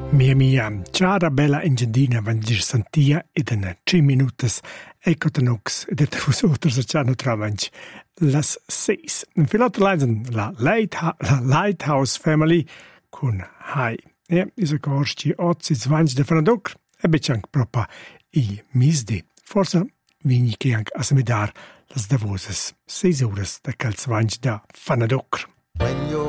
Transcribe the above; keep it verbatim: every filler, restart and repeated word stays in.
Mia mia, ciao bella ingendina, van dir sentia ed in cinque minutos ecco tenox ed et vos outros a ciano travanch las seis. In filotto leiden la, Lightha- la Lighthouse Family con hai. E is a corsti ozzi zvanch de Fanadoc e bechank propa i misdi. Forza vini che anche a semidar las davoses seis horas da cal zvanch da Fanadoc. When you're